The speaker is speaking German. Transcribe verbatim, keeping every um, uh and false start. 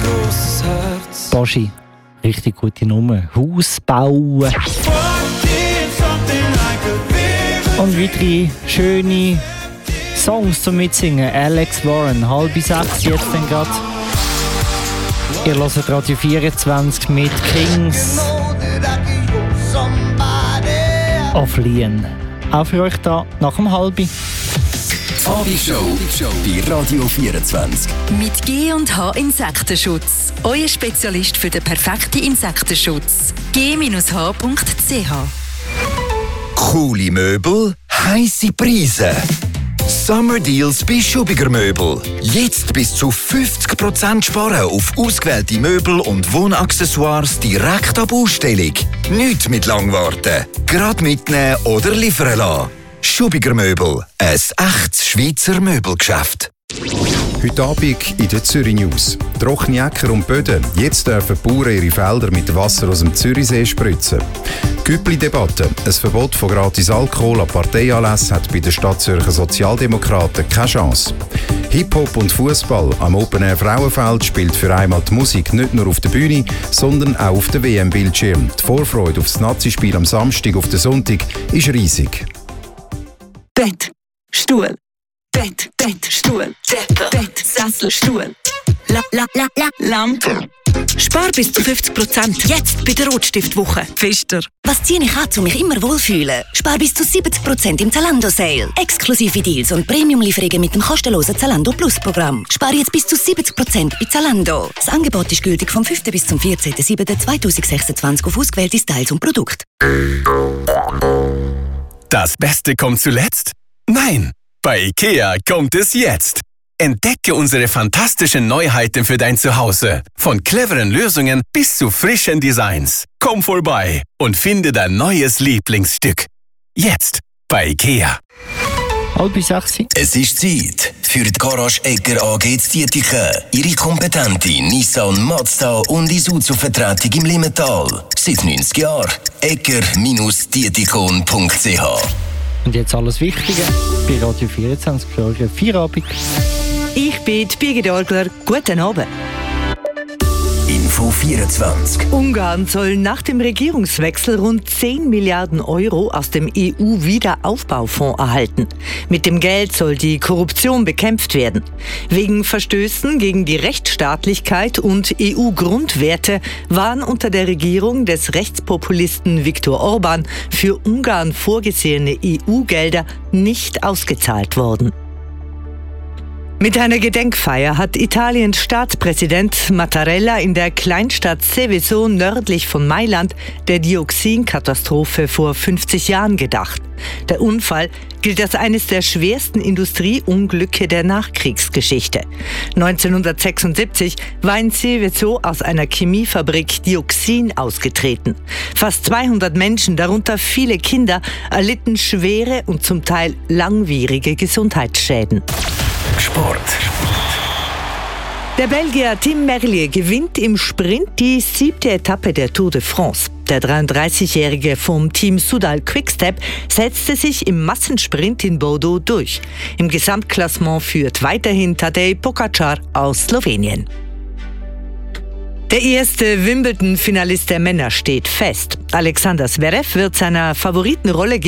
großes Herz. Boschi, richtig gute Nummer. Haus bauen. Und weitere schöne Songs zum Mitsingen. Alex Warren, halb sechs jetzt dann gerade. Ihr hört Radio vierundzwanzig mit Kings of Leon. Auch für euch da nach dem Halbi. Show bei Radio vierundzwanzig. Mit G und H Insektenschutz. Euer Spezialist für den perfekten Insektenschutz. g Bindestrich h punkt c h. Coole Möbel, heisse Preise. Summer Deals bei Schubiger Möbel. Jetzt bis zu fünfzig Prozent sparen auf ausgewählte Möbel und Wohnaccessoires direkt ab Ausstellung. Nicht mit lang warten. Gerade mitnehmen oder liefern lassen. Schubiger Möbel, ein echtes Schweizer Möbelgeschäft. Heute Abend in der Zürich News. Trockene Äcker und Böden. Jetzt dürfen Bauern ihre Felder mit Wasser aus dem Zürichsee spritzen. Güppli-Debatte. Ein Verbot von gratis Alkohol an Parteianlässen hat bei den Stadtzürcher Sozialdemokraten keine Chance. Hip-Hop und Fußball am Open-Air Frauenfeld spielt für einmal die Musik nicht nur auf der Bühne, sondern auch auf dem W M-Bildschirm. Die Vorfreude auf das Nazi-Spiel am Samstag auf den Sonntag ist riesig. Bett, Stuhl, Bett, Bett, Stuhl, Decke, Bett, Sessel, Stuhl, la, la, la, la, Lampe. Spar bis zu fünfzig Prozent jetzt bei der Rotstiftwoche. Pfister. Was ziehe ich an, um mich immer wohlfühlen? Spar bis zu siebzig Prozent im Zalando-Sale. Exklusive Deals und Premium-Lieferungen mit dem kostenlosen Zalando Plus-Programm. Spar jetzt bis zu siebzig Prozent bei Zalando. Das Angebot ist gültig vom fünften bis zum vierzehnten siebten zweitausendsechsundzwanzig auf ausgewählte Styles und Produkte. Das Beste kommt zuletzt? Nein, bei IKEA kommt es jetzt. Entdecke unsere fantastischen Neuheiten für dein Zuhause. Von cleveren Lösungen bis zu frischen Designs. Komm vorbei und finde dein neues Lieblingsstück. Jetzt bei IKEA. Halb sechs. Es ist Zeit für die Garage Egger A G zu Dietiken. Ihre kompetente Nissan, Mazda und Isuzu-Vertretung im Limmental. Seit neunzig Jahren. egger Dietikon punkt c h. Und jetzt alles Wichtige bei Radio vierundzwanzig für eure Feierabend. Ich bin die Birgit Orgler. Guten Abend. Info vierundzwanzig. Ungarn soll nach dem Regierungswechsel rund zehn Milliarden Euro aus dem E U-Wiederaufbaufonds erhalten. Mit dem Geld soll die Korruption bekämpft werden. Wegen Verstößen gegen die Rechtsstaatlichkeit und E U-Grundwerte waren unter der Regierung des Rechtspopulisten Viktor Orban für Ungarn vorgesehene E U-Gelder nicht ausgezahlt worden. Mit einer Gedenkfeier hat Italiens Staatspräsident Mattarella in der Kleinstadt Seveso nördlich von Mailand der Dioxinkatastrophe vor fünfzig Jahren gedacht. Der Unfall gilt als eines der schwersten Industrieunglücke der Nachkriegsgeschichte. neunzehnhundertsechsundsiebzig war in Seveso aus einer Chemiefabrik Dioxin ausgetreten. Fast zweihundert Menschen, darunter viele Kinder, erlitten schwere und zum Teil langwierige Gesundheitsschäden. Sport. Der Belgier Tim Merlier gewinnt im Sprint die siebte Etappe der Tour de France. Der dreiunddreißigjährige vom Team Soudal Quickstep setzte sich im Massensprint in Bordeaux durch. Im Gesamtklassement führt weiterhin Tadej Pogačar aus Slowenien. Der erste Wimbledon-Finalist der Männer steht fest. Alexander Zverev wird seiner Favoritenrolle